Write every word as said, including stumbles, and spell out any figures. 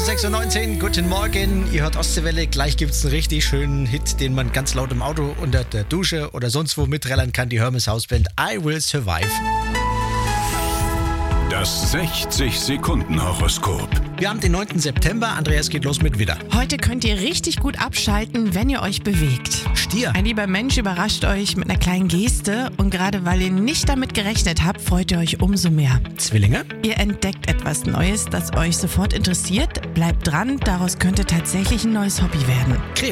sechs Uhr neunzehn, guten Morgen, ihr hört Ostseewelle. Gleich gibt es einen richtig schönen Hit, den man ganz laut im Auto, unter der Dusche oder sonst wo mitträllern kann. Die Hermes Hausband I Will Survive. Das sechzig-Sekunden-Horoskop. Wir haben den neunten September. Andreas, geht los mit Widder. Heute könnt ihr richtig gut abschalten, wenn ihr euch bewegt. Stier. Ein lieber Mensch überrascht euch mit einer kleinen Geste und gerade weil ihr nicht damit gerechnet habt, freut ihr euch umso mehr. Zwillinge. Ihr entdeckt etwas Neues, das euch sofort interessiert. Bleibt dran, daraus könnte tatsächlich ein neues Hobby werden. Krebs.